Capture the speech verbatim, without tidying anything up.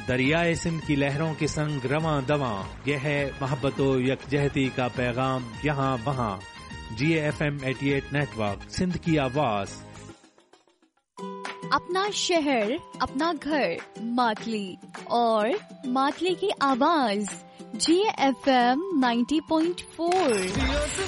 दरियाए सिंध की लहरों के संग रवां दवां, यह है मोहब्बतो यकजहती का पैगाम यहाँ वहाँ। जी F M eighty eight network, Sindh की आवाज। अपना शहर, अपना घर, मातली और मातली की आवाज। जी F M ninety point four.